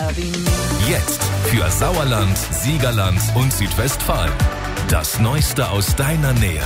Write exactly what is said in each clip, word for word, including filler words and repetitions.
Jetzt für Sauerland, Siegerland und Südwestfalen. Das Neueste aus deiner Nähe.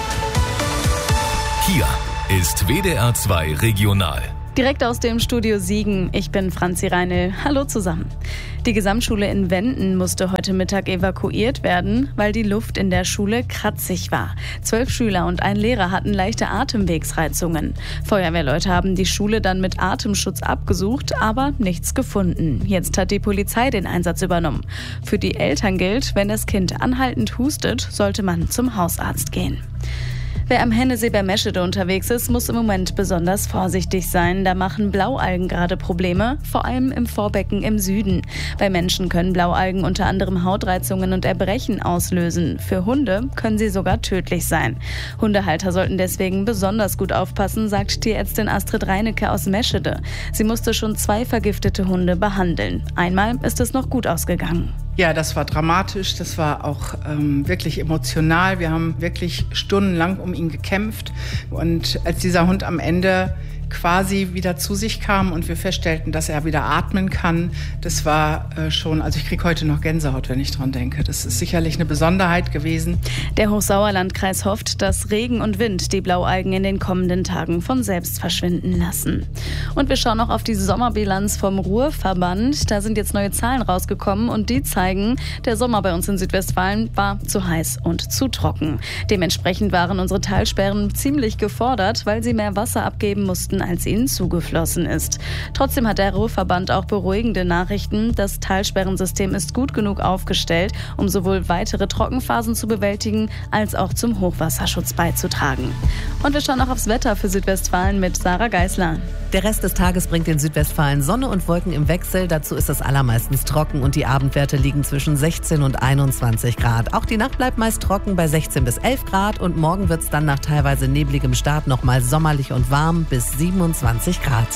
Hier ist W D R zwei Regional. Direkt aus dem Studio Siegen. Ich bin Franzi Reinl. Hallo zusammen. Die Gesamtschule in Wenden musste heute Mittag evakuiert werden, weil die Luft in der Schule kratzig war. Zwölf Schüler und ein Lehrer hatten leichte Atemwegsreizungen. Feuerwehrleute haben die Schule dann mit Atemschutz abgesucht, aber nichts gefunden. Jetzt hat die Polizei den Einsatz übernommen. Für die Eltern gilt, wenn das Kind anhaltend hustet, sollte man zum Hausarzt gehen. Wer am Hennesee bei Meschede unterwegs ist, muss im Moment besonders vorsichtig sein. Da machen Blaualgen gerade Probleme, vor allem im Vorbecken im Süden. Bei Menschen können Blaualgen unter anderem Hautreizungen und Erbrechen auslösen. Für Hunde können sie sogar tödlich sein. Hundehalter sollten deswegen besonders gut aufpassen, sagt Tierärztin Astrid Reinecke aus Meschede. Sie musste schon zwei vergiftete Hunde behandeln. Einmal ist es noch gut ausgegangen. Ja, das war dramatisch, das war auch ähm, wirklich emotional. Wir haben wirklich stundenlang um ihn gekämpft. Und als dieser Hund am Ende quasi wieder zu sich kam und wir feststellten, dass er wieder atmen kann, das war äh, schon, also ich kriege heute noch Gänsehaut, wenn ich dran denke. Das ist sicherlich eine Besonderheit gewesen. Der Hochsauerlandkreis hofft, dass Regen und Wind die Blaualgen in den kommenden Tagen von selbst verschwinden lassen. Und wir schauen noch auf die Sommerbilanz vom Ruhrverband. Da sind jetzt neue Zahlen rausgekommen und die zeigen, der Sommer bei uns in Südwestfalen war zu heiß und zu trocken. Dementsprechend waren unsere Talsperren ziemlich gefordert, weil sie mehr Wasser abgeben mussten, als ihnen zugeflossen ist. Trotzdem hat der Ruhrverband auch beruhigende Nachrichten. Das Talsperrensystem ist gut genug aufgestellt, um sowohl weitere Trockenphasen zu bewältigen, als auch zum Hochwasserschutz beizutragen. Und wir schauen auch aufs Wetter für Südwestfalen mit Sarah Geisler. Der Rest des Tages bringt in Südwestfalen Sonne und Wolken im Wechsel. Dazu ist es allermeistens trocken und die Abendwerte liegen zwischen sechzehn und einundzwanzig Grad. Auch die Nacht bleibt meist trocken bei sechzehn bis elf Grad und morgen wird es dann nach teilweise nebligem Start nochmal sommerlich und warm bis siebenundzwanzig Grad.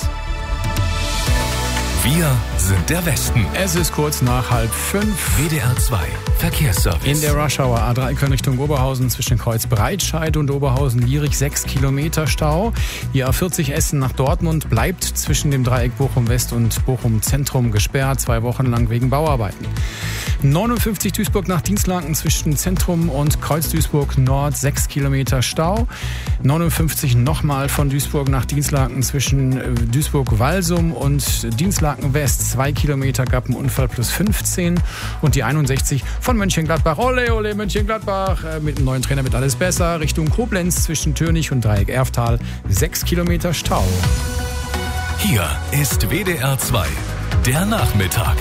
Wir sind der Westen. Es ist kurz nach halb fünf. W D R zwei Verkehrsservice. In der Rush-Hour A drei Köln Richtung Oberhausen zwischen Kreuz Breitscheid und Oberhausen-Lierig sechs Kilometer Stau. Die A vierzig Essen nach Dortmund bleibt zwischen dem Dreieck Bochum-West und Bochum-Zentrum gesperrt, zwei Wochen lang wegen Bauarbeiten. neunundfünfzig Duisburg nach Dienstlaken zwischen Zentrum und Kreuz Duisburg Nord sechs Kilometer Stau. neunundfünfzig nochmal von Duisburg nach Dienstlaken zwischen Duisburg-Walsum und Dienstlaken West zwei Kilometer, gab einen Unfall plus fünfzehn. Und die einundsechzig von Mönchengladbach, ole ole Mönchengladbach, äh, mit dem neuen Trainer wird alles besser, Richtung Koblenz zwischen Türnich und Dreieck Erftal sechs Kilometer Stau. Hier ist W D R zwei, der Nachmittag.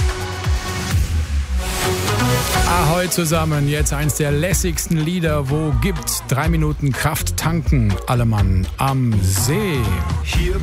Ahoi zusammen, jetzt eins der lässigsten Lieder, wo gibt drei Minuten Kraft tanken, alle Mann am See. Hier